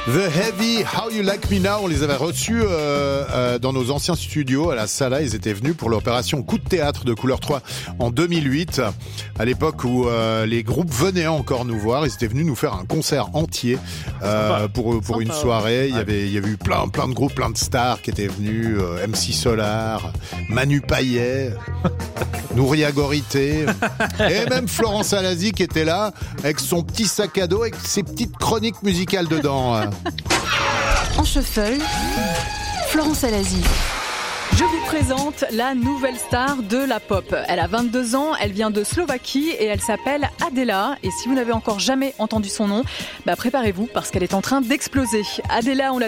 The Heavy, How You Like Me Now, on les avait reçus dans nos anciens studios à la Sala. Ils étaient venus pour l'opération Coup de théâtre de Couleur 3 en 2008, à l'époque où les groupes venaient encore nous voir. Ils étaient venus nous faire un concert entier pour une soirée. Il y avait eu plein de groupes, plein de stars qui étaient venus, MC Solar, Manu Payet, Nouria Gorité, et même Florence Alazi qui était là avec son petit sac à dos avec ses petites chroniques musicales dedans. En shuffle, Florence Alazi. Je vous présente la nouvelle star de la pop. Elle a 22 ans, elle vient de Slovaquie et elle s'appelle Adela. Et si vous n'avez encore jamais entendu son nom, préparez-vous parce qu'elle est en train d'exploser. Adela, on l'a